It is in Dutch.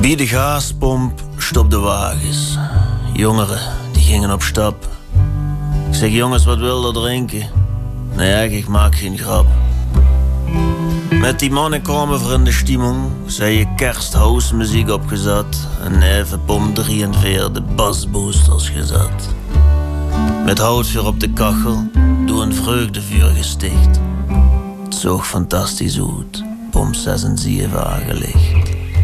Bij de gaspomp stopten wagens. Jongeren, die gingen op stap. Ik zeg, jongens, wat wil er drinken? Nee, ik maak geen grap. Met die mannen kwamen we in de stimmung. Zij je kersthuismuziek opgezet. En even pom 43 de basboosters gezet. Met houtvuur op de kachel, door een vreugdevuur gesticht. Het zag fantastisch uit, pom 6 en 7 aangelegd.